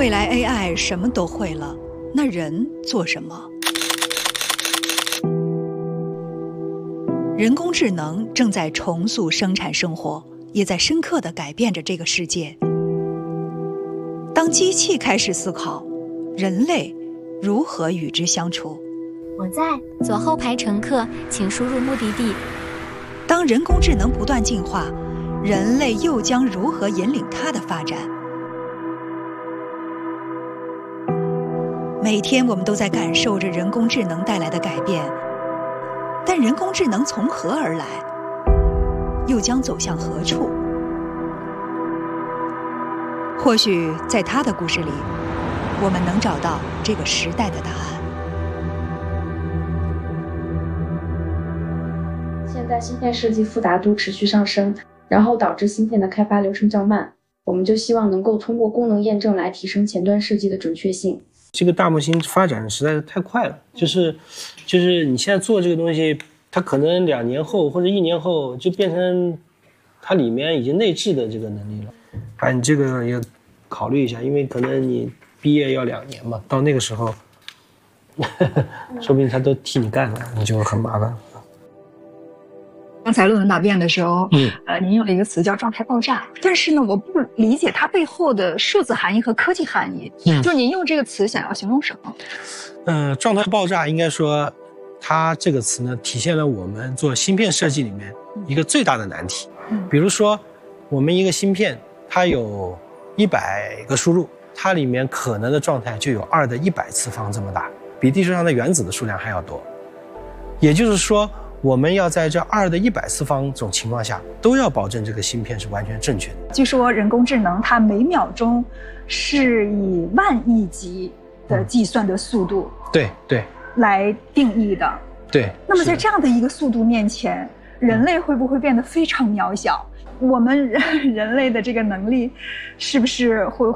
未来 AI 什么都会了，那人做什么？人工智能正在重塑生产生活，也在深刻地改变着这个世界。当机器开始思考，人类如何与之相处？ 我在左后排乘客，请输入目的地。 当人工智能不断进化，人类又将如何引领它的发展？每天我们都在感受着人工智能带来的改变，但人工智能从何而来，又将走向何处？或许在他的故事里，我们能找到这个时代的答案。 现在芯片设计复杂度持续上升，然后导致芯片的开发流程较慢，我们就希望能够通过功能验证来提升前端设计的准确性。 这个大模型发展实在是太快了，就是你现在做这个东西，它可能2年后或者1年后就变成它里面已经内置的这个能力了。你这个也考虑一下，因为可能你毕业要2年嘛，到那个时候说不定他都替你干了，你就很麻烦。 刚才论文答辩的时候，您用了一个词叫状态爆炸，但是呢，我不理解它背后的数字含义和科技含义。就是您用这个词想要形容什么？ 状态爆炸应该说，它这个词呢，体现了我们做芯片设计里面一个最大的难题。比如说，我们一个芯片，它有100个输入，它里面可能的状态就有2的100次方这么大，比地球上的原子的数量还要多。也就是说，我们要在这2的100次方这种情况下，都要保证这个芯片是完全正确的。 据说人工智能它每秒钟是以万亿级的计算的速度， 对来定义的。 对。 那么在这样的一个速度面前，人类会不会变得非常渺小？我们人类的这个能力是不是会